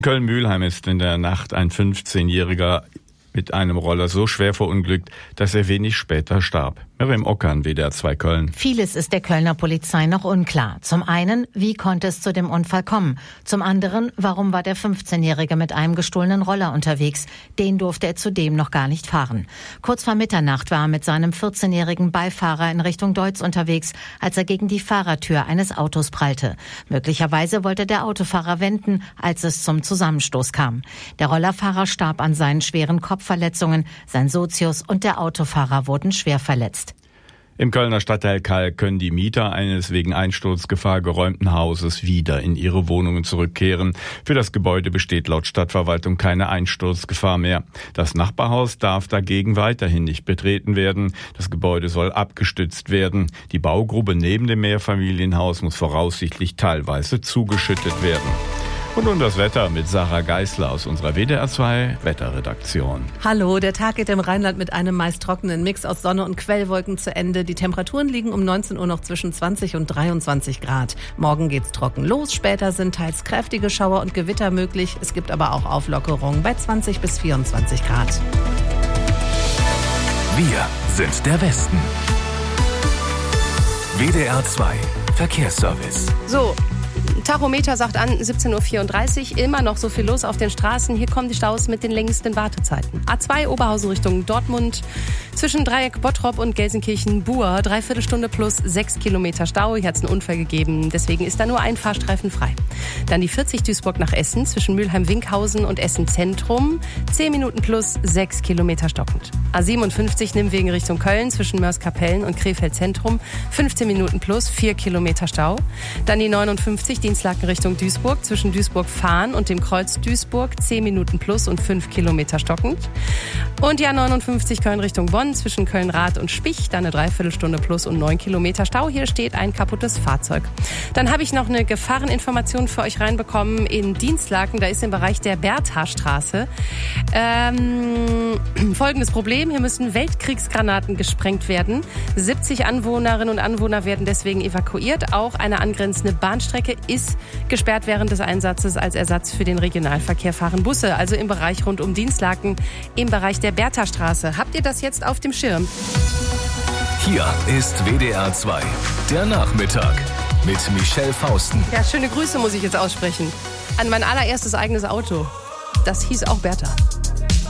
Köln-Mülheim ist in der Nacht ein 15-Jähriger mit einem Roller so schwer verunglückt, dass er wenig später starb. Miriam Ockern, WDR 2 Köln. Vieles ist der Kölner Polizei noch unklar. Zum einen, wie konnte es zu dem Unfall kommen? Zum anderen, warum war der 15-Jährige mit einem gestohlenen Roller unterwegs? Den durfte er zudem noch gar nicht fahren. Kurz vor Mitternacht war er mit seinem 14-jährigen Beifahrer in Richtung Deutz unterwegs, als er gegen die Fahrertür eines Autos prallte. Möglicherweise wollte der Autofahrer wenden, als es zum Zusammenstoß kam. Der Rollerfahrer starb an seinen schweren Kopfverletzungen, sein Sozius und der Autofahrer wurden schwer verletzt. Im Kölner Stadtteil Kalk können die Mieter eines wegen Einsturzgefahr geräumten Hauses wieder in ihre Wohnungen zurückkehren. Für das Gebäude besteht laut Stadtverwaltung keine Einsturzgefahr mehr. Das Nachbarhaus darf dagegen weiterhin nicht betreten werden. Das Gebäude soll abgestützt werden. Die Baugrube neben dem Mehrfamilienhaus muss voraussichtlich teilweise zugeschüttet werden. Und nun das Wetter mit Sarah Geisler aus unserer WDR 2 Wetterredaktion. Hallo, der Tag geht im Rheinland mit einem meist trockenen Mix aus Sonne und Quellwolken zu Ende. Die Temperaturen liegen um 19 Uhr noch zwischen 20 und 23 Grad. Morgen geht's trocken los, später sind teils kräftige Schauer und Gewitter möglich. Es gibt aber auch Auflockerungen bei 20 bis 24 Grad. Wir sind der Westen. WDR 2 Verkehrsservice. So. Tachometer sagt an 17.34 Uhr, immer noch so viel los auf den Straßen. Hier kommen die Staus mit den längsten Wartezeiten. A2 Oberhausen Richtung Dortmund, zwischen Dreieck Bottrop und Gelsenkirchen-Buhr, 3/4 Stunde plus 6 Kilometer Stau. Hier hat es einen Unfall gegeben, deswegen ist da nur ein Fahrstreifen frei. Dann die 40 Duisburg nach Essen, zwischen Mülheim-Winkhausen und Essen-Zentrum, 10 Minuten plus 6 Kilometer stockend. A57 Nimmwegen Richtung Köln, zwischen Mörs-Kapellen und Krefeld-Zentrum, 15 Minuten plus 4 Kilometer Stau. Dann die 59 Dienstlaken Richtung Duisburg, zwischen Duisburg-Fahn und dem Kreuz Duisburg, 10 Minuten plus und 5 Kilometer stockend. Und die A59 Köln Richtung Bonn, zwischen Köln-Rath und Spich, dann eine 3/4 Stunde plus und 9 Kilometer Stau. Hier steht ein kaputtes Fahrzeug. Dann habe ich noch eine Gefahreninformation für euch reinbekommen in Dienstlaken. Da ist im Bereich der Bertha-Straße folgendes Problem. Hier müssen Weltkriegsgranaten gesprengt werden. 70 Anwohnerinnen und Anwohner werden deswegen evakuiert. Auch eine angrenzende Bahnstrecke ist gesperrt während des Einsatzes. Als Ersatz für den Regionalverkehr fahren Busse, also im Bereich rund um Dienstlaken, im Bereich der Bertha-Straße. Habt ihr das jetzt auf dem Schirm? Hier ist WDR 2, der Nachmittag mit Michelle Fausten. Ja, schöne Grüße muss ich jetzt aussprechen an mein allererstes eigenes Auto. Das hieß auch Bertha.